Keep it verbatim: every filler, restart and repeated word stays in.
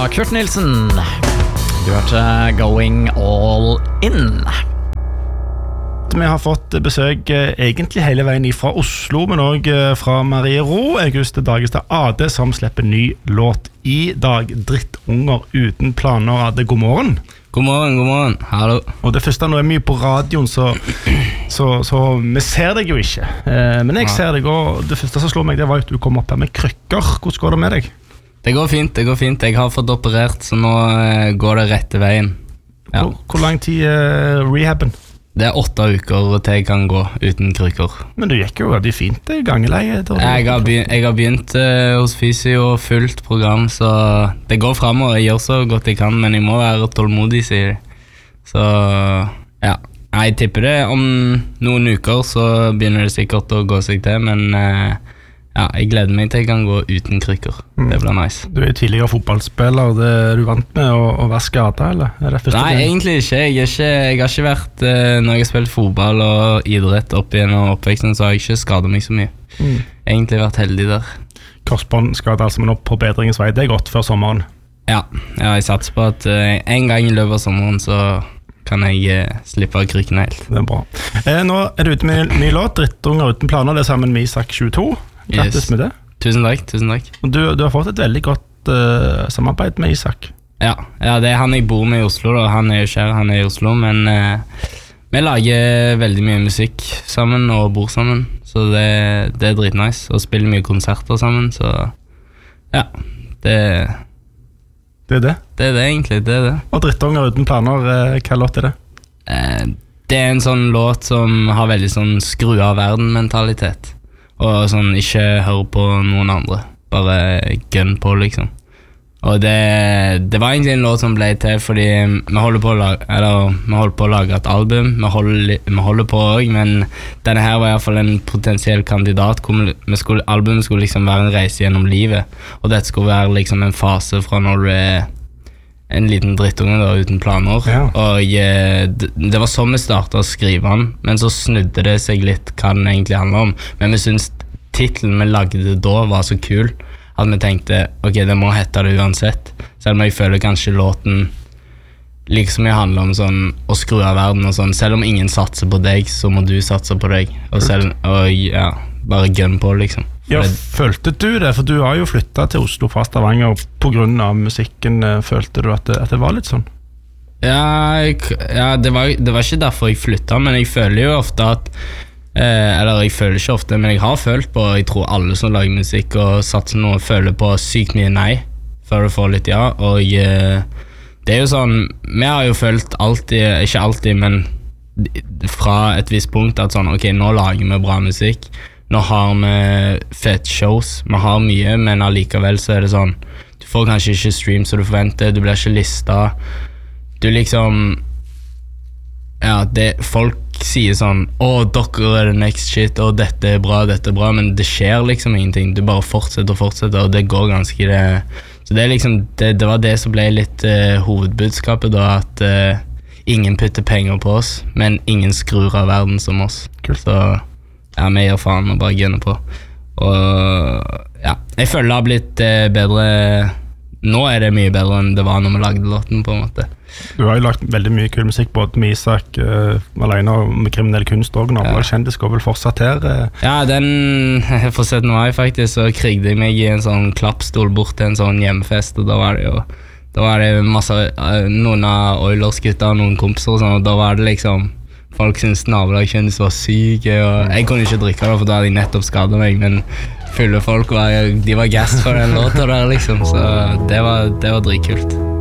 var Kurt Nilsen. Du hørte Going All In. Vi har fått besøk egentlig hele veien fra Oslo, men også fra Marie Ro, Auguste Dagestad Ade, som slipper ny låt i dag. Drittunger uten planer. Ade, god morgen. God morgen, god morgen. Hallo. Og det første, nå er mye på radioen, så, så, så vi ser deg jo ikke. Eh, men jeg ser deg, og det første som slår meg, det var at du kom opp her med krykker. Hvordan går det med deg? Det går fint, det går fint. Jeg har fått operert, så nå eh, går det rette veien. Ja. Hvor, hvor lang tid eh, rehaben? Det er åtte uker til jeg kan gå uten krykker. Men du gikk jo veldig fint, det gangeleie. Jeg har begynt, jeg har begynt uh, hos fysio og fullt program, så det går fremover. Jeg gjør så godt jeg kan, men jeg må være tålmodig, sier de. Så ja, jeg tipper det om noen uker, så begynner det sikkert å gå seg til, men uh, ja, jeg gleder meg til jeg kan gå uten krykker. Mm. Det blir nice. Du er tidligere fotballspiller, det er du vant med å, å være skadet, eller? Er det første Nei, ting? egentlig ikke. Jeg, er ikke. jeg har ikke vært, uh, når jeg har spilt fotball og idrett opp igjennom oppveksten, så har jeg ikke skadet meg så mye. Mm. Egentlig vært heldig der. Korsbåndskade, altså, men opp på bedringens vei, det er godt før sommeren. Ja, ja jeg satser på at uh, en gang i løpet av sommeren så kan jeg uh, slippe av krykkene helt. Det er bra. Eh, nå er du ute med en ny låt, Drittunger uten planer, det er sammen med Isak tjueto. Grattis yes. med det. Tusen takk, tusen takk. Og du, du har fått et veldig godt uh, samarbeid med Isak. Ja, ja, det er han jeg bor med i Oslo da. Han er jo kjær, han er i Oslo, men uh, vi lager veldig mye musikk sammen og bor sammen, så det, det er dritnice. Og spiller mye konserter sammen, så ja, det Det er det? Det er det egentlig, det er det. Og Drittunger uten planer, uh, hva låt er det? Uh, det er en sånn låt som har veldig sånn skru av verden-mentalitet. Og sånn, ikke hør på noen andre, bare gun på liksom. Og det, det var egentlig en låt som ble til fordi vi holder på å lage, eller, vi holder på å lage et album, vi holder, vi holder på også, men denne her var i hvert fall en potensiell kandidat. Vi skulle, albumet skulle liksom være en reise gjennom livet, og dette skulle være liksom en fase fra når du er en liten drittunge da, uten planer. Ja. Og jeg, det, det var sånn vi startet å skrive den, men så snudde det seg litt hva den egentlig handler om. Men vi synes titlen vi lagde da var så kul, at vi tenkte, ok, det må hette det uansett. Selv om jeg føler kanskje låten liksom jeg handler om sånn, å skru av verden og sånn. Selv om ingen satser på deg, så må du satse på deg. Og, selv, og ja, bare gun på liksom. Ja, følte du det? For du har jo flyttet til Oslo fra Stavanger på grunn av musikken. Følte du at det, at det var litt sånn? Ja, jeg, ja det, var, det var ikke derfor jeg flyttet, men jeg føler jo ofte at eh, eller jeg føler ikke ofte, men jeg har følt på, jeg tror alle som lager musikk og satser noe, føler på sykt mye nei før du får litt ja. Og eh, det er jo sånn, vi har jo følt alltid, ikke alltid, men fra et visst punkt at sånn, ok, nå lager vi bra musikk. Nå har vi fett shows, vi har mye, men allikevel så er det sånn, du får kanskje ikke stream som du forventer, du blir ikke listet, du liksom, ja, det, folk sier sånn, å, dere er the next shit, og dette er bra, dette er bra, men det skjer liksom ingenting, du bare fortsetter og fortsetter, og det går ganske det, så det er liksom, det, det var det som ble litt uh, hovedbudskapet da, at uh, ingen putter penger på oss, men ingen skrur av verden som oss. Kult. Så ja, vi gir faen og bare gunner på. Og ja, jeg føler det har blitt eh, bedre. Nå er det mye bedre enn det var når vi lagde låten på en måte. Du har jo lagt veldig mye kul musikk både med Isak uh, alene og med kriminell kunst og Nabolag Kjendis går vel fortsatt her uh. Ja, den for syttende mai faktisk så krigde jeg meg i en sånn klappstol bort til en sånn hjemmefest, og da var det jo da var det masse, uh, noen av Oilers gutter og noen kompiser og sånn, og da var det liksom folk syntes Nabolag Kjendis var syke, og jeg kunne ikke drikke det, for da hadde jeg nettopp skadet meg, men fulle folk var, de var gassed for den låta der liksom, så det var, det var dritkult.